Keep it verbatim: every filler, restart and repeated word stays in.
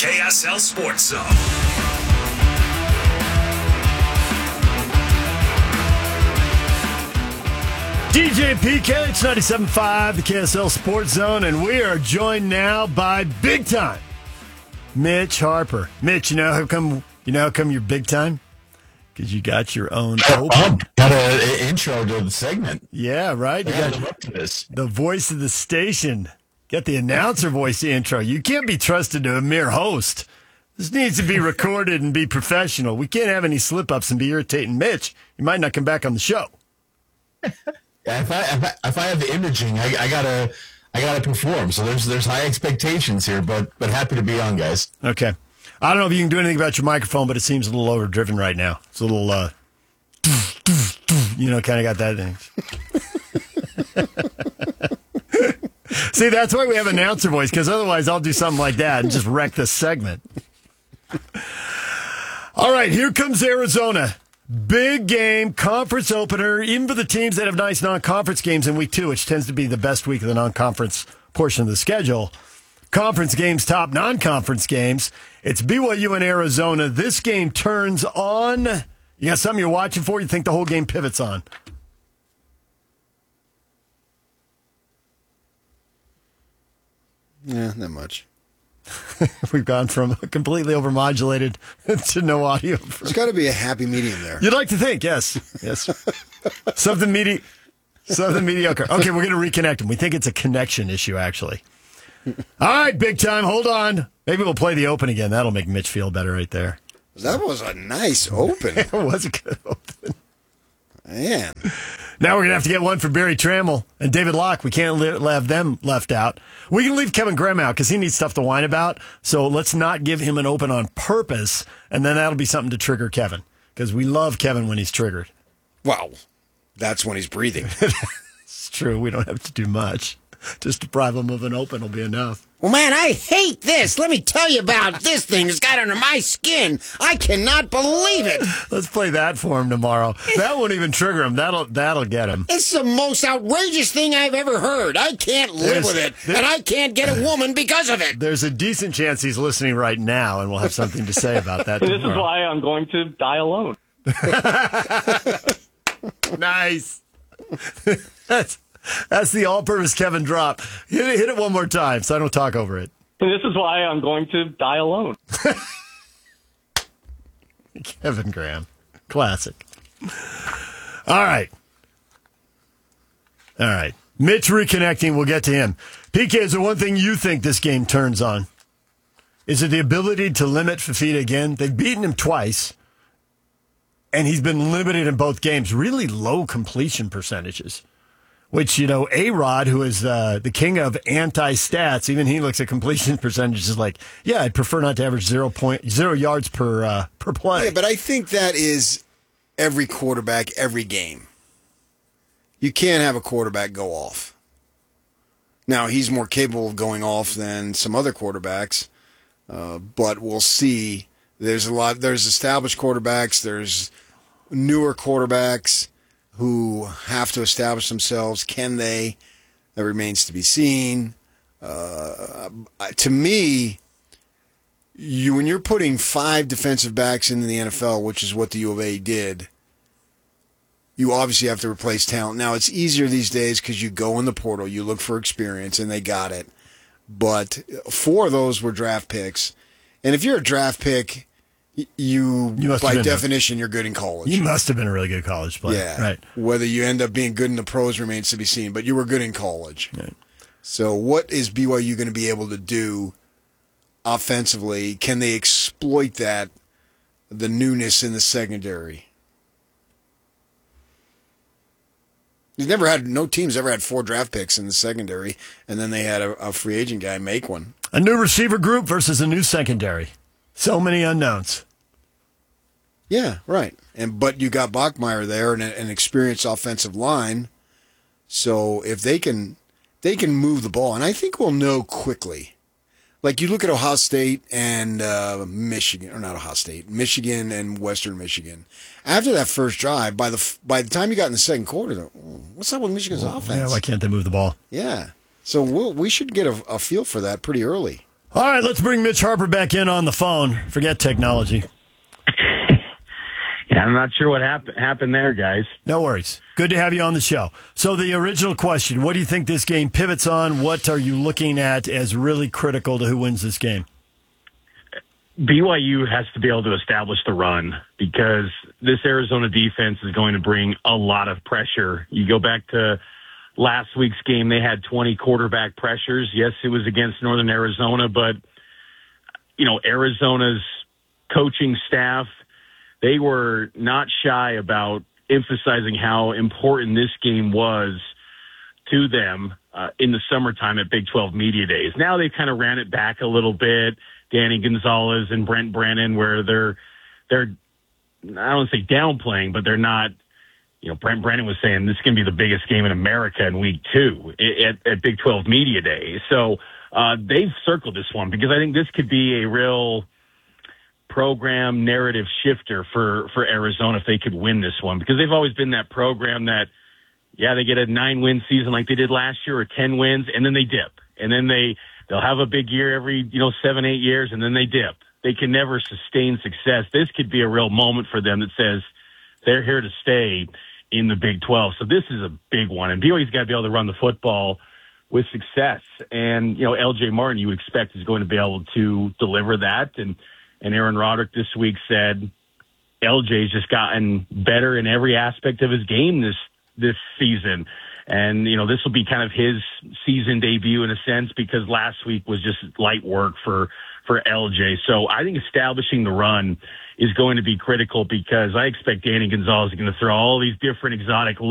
K S L Sports Zone. D J P K, it's ninety-seven point five, the K S L Sports Zone, and we are joined now by big time Mitch Harper. Mitch, you know how come you know how come you're big time? Because you got your own open. Oh, got an intro to the segment. Yeah, right. You got up to this. The voice of the station. Get the announcer voice intro. You can't be trusted to a mere host. This needs to be recorded and be professional. We can't have any slip-ups and be irritating Mitch. You might not come back on the show. Yeah, if I, if I if I have the imaging, I, I gotta I gotta perform. So there's there's high expectations here, but but happy to be on, guys. Okay, I don't know if you can do anything about your microphone, but it seems a little overdriven right now. It's a little, uh, you know, kind of got that thing. See, that's why we have announcer voice, because otherwise I'll do something like that and just wreck this segment. All right, here comes Arizona. Big game, conference opener, even for the teams that have nice non-conference games in week two, which tends to be the best week of the non-conference portion of the schedule. Conference games top non-conference games. It's B Y U and Arizona. This game turns on. You got something you're watching for? You think the whole game pivots on? Yeah, not much. We've gone from completely overmodulated to no audio. There's got to be a happy medium there. You'd like to think, yes. Yes. Something medi- something mediocre. Okay, we're going to reconnect them. We think it's a connection issue, actually. All right, big time. Hold on. Maybe we'll play the open again. That'll make Mitch feel better right there. That was a nice open. It was a good open. Man. Now we're going to have to get one for Barry Trammell and David Locke. We can't li- have them left out. We can leave Kevin Graham out because he needs stuff to whine about. So let's not give him an open on purpose, and then that'll be something to trigger Kevin because we love Kevin when he's triggered. Wow. That's when he's breathing. It's true. We don't have to do much. Just deprive him of an open will be enough. Well, man, I hate this. Let me tell you about this thing that's got under my skin. I cannot believe it. Let's play that for him tomorrow. That won't even trigger him. That'll that'll get him. It's the most outrageous thing I've ever heard. I can't live There's- with it, there- and I can't get a woman because of it. There's a decent chance he's listening right now, and we'll have something to say about that This is tomorrow. why I'm going to die alone. Nice. That's that's the all-purpose Kevin drop. Hit it, hit it one more time so I don't talk over it. And this is why I'm going to die alone. Kevin Graham. Classic. All right. All right. Mitch reconnecting. We'll get to him. P K, is there one thing you think this game turns on? Is it the ability to limit Fafita again? They've beaten him twice, and he's been limited in both games. Really low completion percentages. Which, you know, A-Rod, who is uh, the king of anti-stats, even he looks at completion percentages like, yeah, I'd prefer not to average zero point zero yards per uh, per play. Yeah, but I think that is every quarterback, every game. You can't have a quarterback go off. Now, he's more capable of going off than some other quarterbacks, uh, but we'll see. There's a lot. There's established quarterbacks. There's newer quarterbacks who have to establish themselves. Can they? That remains to be seen. Uh, to me, you when you're putting five defensive backs into the N F L, which is what the U of A did, you obviously have to replace talent. Now, it's easier these days because you go in the portal, you look for experience, and they got it. But four of those were draft picks. And if you're a draft pick, You, You must have by been definition, you're good in college. You must have been a really good college player. Yeah. Right. Whether you end up being good in the pros remains to be seen, but you were good in college. Right. So what is B Y U going to be able to do offensively? Can they exploit that, the newness in the secondary? He's never had, no team's ever had four draft picks in the secondary, and then they had a, a free agent guy make one. A new receiver group versus a new secondary. So many unknowns. Yeah, right. And but you got Bachmeier there and an experienced offensive line. So if they can they can move the ball, and I think we'll know quickly. Like you look at Ohio State and uh, Michigan, or not Ohio State, Michigan and Western Michigan. After that first drive, by the by the time you got in the second quarter, what's up with Michigan's Well, offense? yeah, why can't they move the ball? Yeah. So we'll, we should get a, a feel for that pretty early. All right, let's bring Mitch Harper back in on the phone. Forget technology. Yeah, I'm not sure what happened happened there, guys. No worries. Good to have you on the show. So the original question, what do you think this game pivots on? What are you looking at as really critical to who wins this game? B Y U has to be able to establish the run because this Arizona defense is going to bring a lot of pressure. You go back to last week's game, they had twenty quarterback pressures. Yes, it was against Northern Arizona, but, you know, Arizona's coaching staff, they were not shy about emphasizing how important this game was to them uh, in the summertime at Big twelve Media Days. Now they kind of ran it back a little bit. Danny Gonzalez and Brent Brennan, where they're, they're, I don't want to say downplaying, but they're not, you know, Brent Brennan was saying this is going to be the biggest game in America in week two at, at Big twelve Media Days. So uh, they've circled this one because I think this could be a real program narrative shifter for, for Arizona if they could win this one, because they've always been that program that, yeah, they get a nine win season like they did last year or ten wins, and then they dip. And then they, they'll have a big year every, you know, seven, eight years, and then they dip. They can never sustain success. This could be a real moment for them that says they're here to stay in the Big twelve. So this is a big one. And B Y U's got to be able to run the football with success. And, you know, L J Martin, you would expect, is going to be able to deliver that. And, and Aaron Roderick this week said L J's just gotten better in every aspect of his game this, this season. And, you know, this will be kind of his season debut in a sense because last week was just light work for, for L J. So I think establishing the run is going to be critical because I expect Danny Gonzalez is going to throw all these different exotic